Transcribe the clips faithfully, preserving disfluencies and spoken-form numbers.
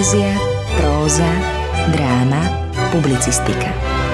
Poézia, próza, dráma, publicistika.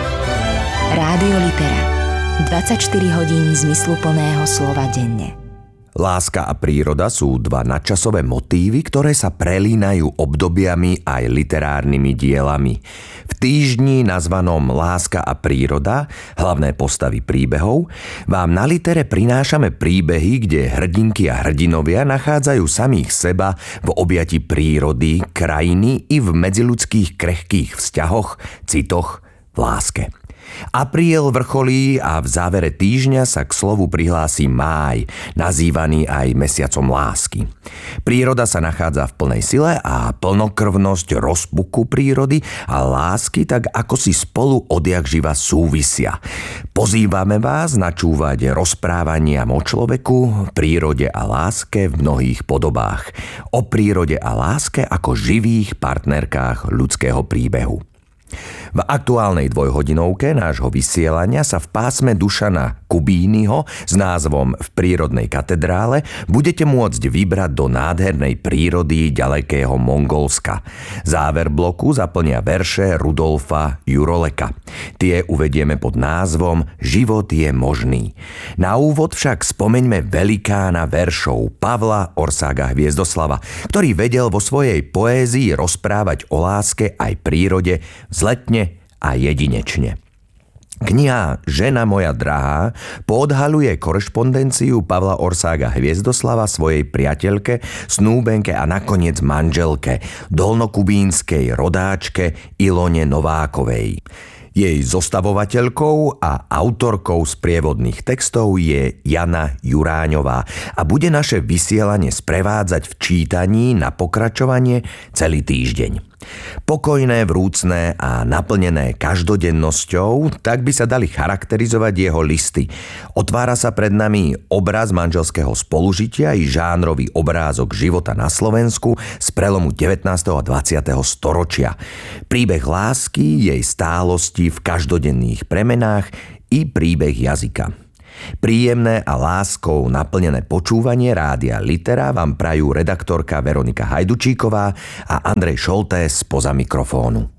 Rádio Litera. dvadsaťštyri hodín zmysluplného slova denne. Láska a príroda sú dva nadčasové motívy, ktoré sa prelínajú obdobiami aj literárnymi dielami. V týždni nazvanom Láska a príroda, hlavné postavy príbehov, vám na Litere prinášame príbehy, kde hrdinky a hrdinovia nachádzajú samých seba v objati prírody, krajiny i v medziľudských krehkých vzťahoch, citoch, v láske. Apríl vrcholí a v závere týždňa sa k slovu prihlási máj, nazývaný aj mesiacom lásky. Príroda sa nachádza v plnej sile a plnokrvnosť rozpuku prírody a lásky tak ako si spolu odjakživa súvisia. Pozývame vás načúvať rozprávaniam o človeku, prírode a láske v mnohých podobách. O prírode a láske ako živých partnerkách ľudského príbehu. V aktuálnej dvojhodinovke nášho vysielania sa v pásme Dušana Kubínyho s názvom V prírodnej katedrále budete môcť vybrať do nádhernej prírody ďalekého Mongolska. Záver bloku zaplnia verše Rudolfa Juroleka. Tie uvedieme pod názvom Život je možný. Na úvod však spomeňme velikána veršov Pavla Orsága Hviezdoslava, ktorý vedel vo svojej poézii rozprávať o láske aj prírode vzletne a jedinečne. Kniha Žena moja drahá poodhaľuje korešpondenciu Pavla Orsága Hviezdoslava svojej priateľke, snúbenke a nakoniec manželke, dolnokubínskej rodáčke Ilone Novákovej. Jej zostavovateľkou a autorkou sprievodných textov je Jana Juráňová a bude naše vysielanie sprevádzať v čítaní na pokračovanie celý týždeň. Pokojné, vrúcne a naplnené každodennosťou, tak by sa dali charakterizovať jeho listy. Otvára sa pred nami obraz manželského spolužitia i žánrový obrázok života na Slovensku z prelomu devätnásteho a dvadsiateho storočia. Príbeh lásky, jej stálosti v každodenných premenách i príbeh jazyka. Príjemné a láskou naplnené počúvanie Rádia Litera vám prajú redaktorka Veronika Hajdučíková a Andrej Šoltés spoza mikrofónu.